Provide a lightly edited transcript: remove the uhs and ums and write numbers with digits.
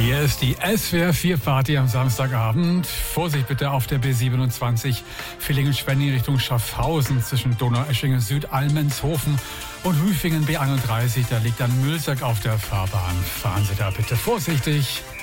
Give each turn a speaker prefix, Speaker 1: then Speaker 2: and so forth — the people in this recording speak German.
Speaker 1: Hier ist die SWR 4 Party am Samstagabend. Vorsicht bitte auf der B27 Villingen-Schwenning Richtung Schaffhausen zwischen Donaueschingen Süd, Allmendshofen und Hüfingen B31. Da liegt ein Müllsack auf der Fahrbahn. Fahren Sie da bitte vorsichtig.